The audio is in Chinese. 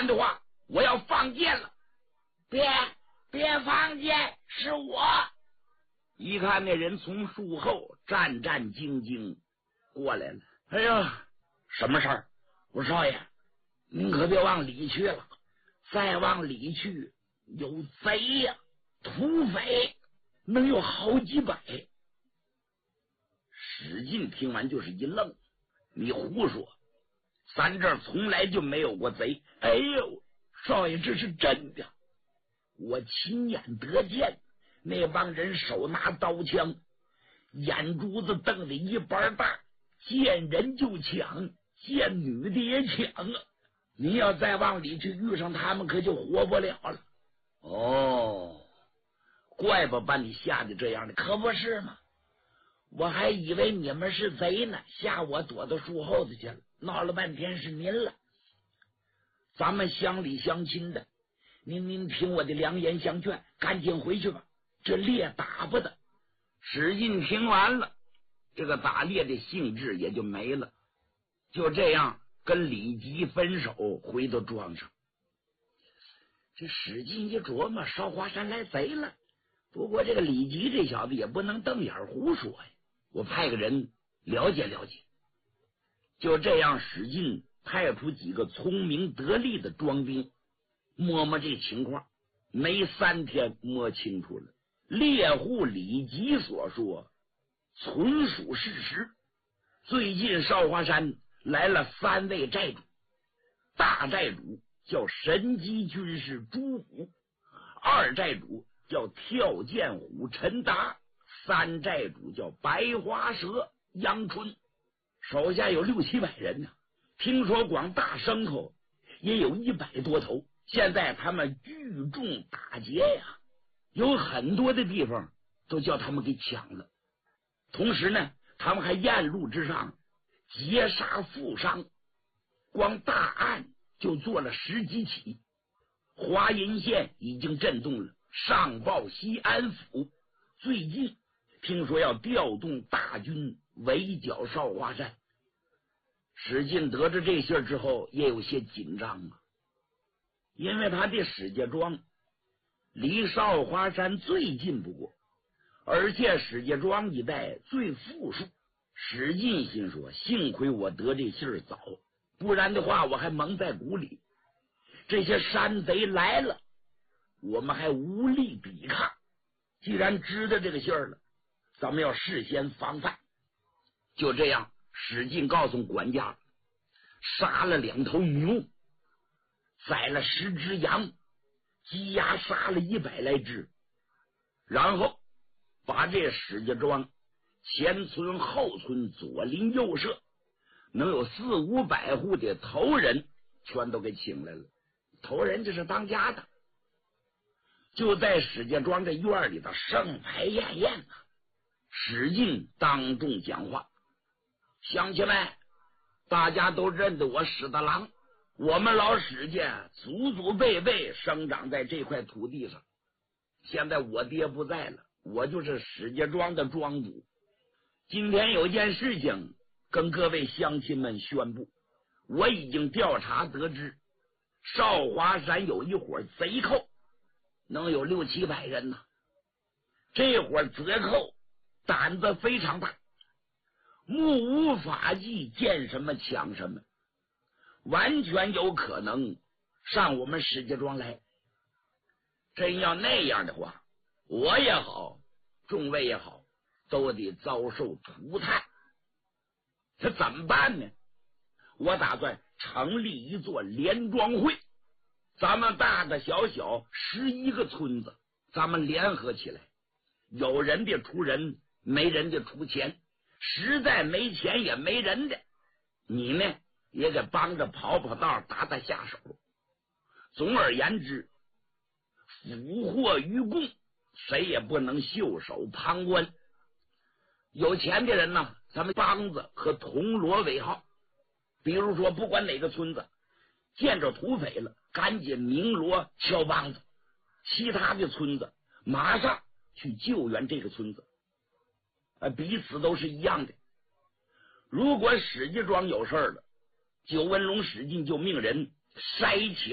然的话我要放箭了。别放箭，是我。一看那人从树后战战兢兢过来了。哎呀，什么事儿？我说少爷，您可别往里去了，再往里去有贼呀，土匪能有好几百。史进听完就是一愣，你胡说，咱这儿从来就没有过贼。哎呦，少爷，这是真的，我亲眼得见，那帮人手拿刀枪，眼珠子瞪得一般大，见人就抢，见女的也抢啊！你要再往里去遇上他们，可就活不了了。哦，怪不把你吓得这样的，可不是吗？我还以为你们是贼呢，吓我躲到树后头去了，闹了半天是您了。咱们乡里乡亲的，您听我的良言相劝，赶紧回去吧，这猎打不得。史进听完了，这个打猎的兴致也就没了，就这样跟李吉分手，回到庄上。这史进一琢磨，烧华山来贼了，不过这个李吉这小子也不能瞪眼胡说呀，我派个人了解了解。就这样，史进派出几个聪明得力的庄兵，摸摸这情况，没3天摸清楚了。猎户李吉所说纯属事实。最近少华山来了3位寨主，大寨主叫神机军师朱虎，二寨主叫跳涧虎陈达，三寨主叫白花蛇杨春，手下有600-700人呢。听说光大牲口也有100多头，现在他们聚众打劫呀，有很多的地方都叫他们给抢了。同时呢，他们还沿路之上劫杀富商，光大案就做了10几起。华阴县已经震动了，上报西安府，最近听说要调动大军围剿少华山。史进得知这信之后也有些紧张啊，因为他的史家庄离少华山最近不过，而且史家庄一带最富庶。史进心说，幸亏我得这信早，不然的话我还蒙在鼓里，这些山贼来了，我们还无力抵抗。既然知道这个信了，咱们要事先防范。就这样，史进告诉管家，杀了2头牛，宰了10只羊，鸡鸭杀了100来只，然后把这史家庄前村后村左邻右舍能有400-500户的头人全都给请来了。头人这是当家的，就在史家庄这院里头盛牌宴宴啊。史进当众讲话，乡亲们，大家都认得我史大郎，我们老史家祖祖辈辈生长在这块土地上，现在我爹不在了，我就是史家庄的庄主。今天有件事情跟各位乡亲们宣布，我已经调查得知，少华山有一伙贼寇，能有600-700人呢。这伙贼寇胆子非常大，目无法纪，见什么抢什么，完全有可能上我们史家庄来。真要那样的话，我也好，众位也好，都得遭受涂炭。这怎么办呢？我打算成立一座联庄会，咱们大大小小11个村子，咱们联合起来，有人的出人，没人的出钱，实在没钱也没人的，你呢也得帮着跑跑道，打打下手。总而言之，俘获于共，谁也不能袖手旁观。有钱的人呢，咱们帮子和铜锣为号，比如说不管哪个村子见着土匪了，赶紧鸣锣敲梆子，其他的村子马上去救援这个村子，彼此都是一样的。如果史家庄有事了，九纹龙史进就命人筛起